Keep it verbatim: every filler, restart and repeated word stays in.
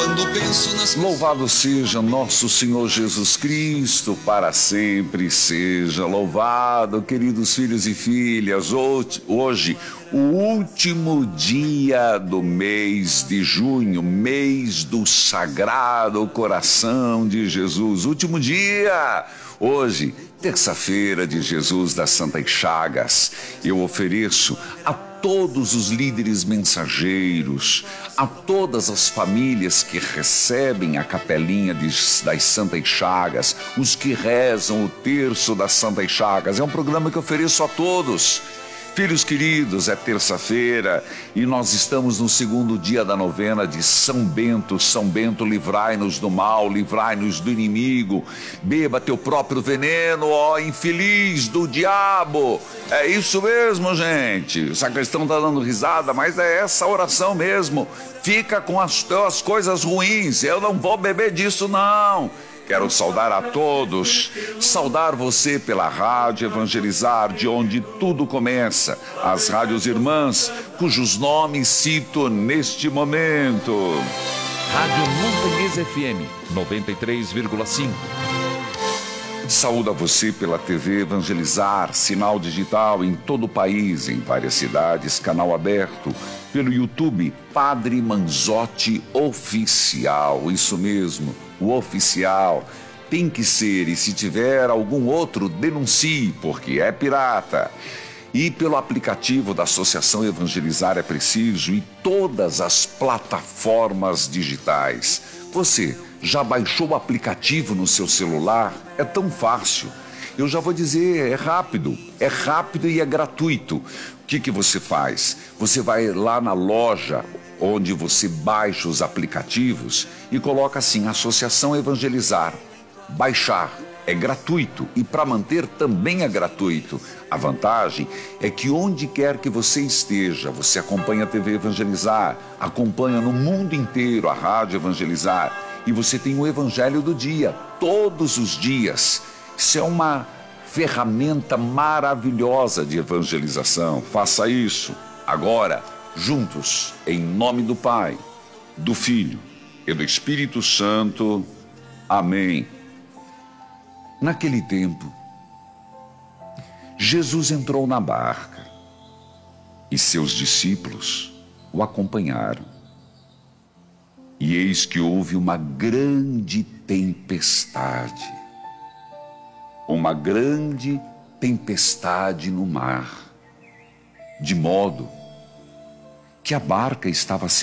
Quando penso nas Louvado seja nosso Senhor Jesus Cristo, para sempre seja louvado, queridos filhos e filhas. Hoje, o último dia do mês de junho, mês do Sagrado Coração de Jesus. Último dia, hoje, terça-feira de Jesus das Santas Chagas. Eu ofereço a todos os líderes mensageiros, a todas as famílias que recebem a capelinha de, das Santas Chagas, os que rezam o terço das Santas Chagas. É um programa que eu ofereço a todos. Filhos queridos, é terça-feira e nós estamos no segundo dia da novena de São Bento. São Bento, livrai-nos do mal, livrai-nos do inimigo. Beba teu próprio veneno, ó infeliz do diabo. É isso mesmo, gente. O sacristão está dando risada, mas é essa oração mesmo. Fica com as tuas coisas ruins. Eu não vou beber disso, não. Quero saudar a todos, saudar você pela Rádio Evangelizar, de onde tudo começa, as rádios irmãs, cujos nomes cito neste momento. Rádio Montanhês F M, noventa e três vírgula cinco. Saúdo a você pela T V Evangelizar, sinal digital em todo o país, em várias cidades, canal aberto, pelo YouTube Padre Manzotti Oficial, isso mesmo, o oficial. Tem que ser, e se tiver algum outro, denuncie, porque é pirata. E pelo aplicativo da Associação Evangelizar é Preciso e todas as plataformas digitais. Você já baixou o aplicativo no seu celular? É tão fácil. Eu já vou dizer, é rápido, é rápido e é gratuito. O que que você faz? Você vai lá na loja onde você baixa os aplicativos e coloca assim, Associação Evangelizar, baixar. É gratuito e para manter também é gratuito. A vantagem é que onde quer que você esteja, você acompanha a T V Evangelizar, acompanha no mundo inteiro a Rádio Evangelizar e você tem o Evangelho do dia, todos os dias. Isso é uma ferramenta maravilhosa de evangelização. Faça isso agora, juntos, em nome do Pai, do Filho e do Espírito Santo. Amém. Naquele tempo, Jesus entrou na barca e seus discípulos o acompanharam. E eis que houve uma grande tempestade, uma grande tempestade no mar, de modo que a barca estava